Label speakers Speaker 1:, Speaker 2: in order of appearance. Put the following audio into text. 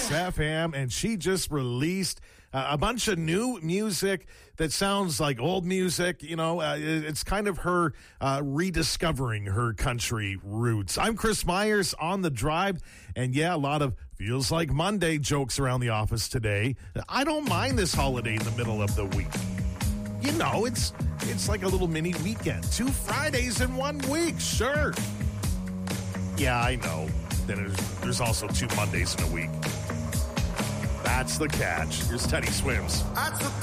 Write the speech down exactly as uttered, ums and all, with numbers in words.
Speaker 1: Kiss F M, and she just released uh, a bunch of new music that sounds like old music. You know, uh, it's kind of her uh, rediscovering her country roots. I'm Chris Myers on The Drive, and yeah, a lot of feels like Monday jokes around the office today. I don't mind this holiday in the middle of the week. You know, it's it's like a little mini weekend. Two Fridays in one week, sure. Yeah, I know. Then there's, there's also two Mondays in a week. That's the catch. Here's Teddy Swims.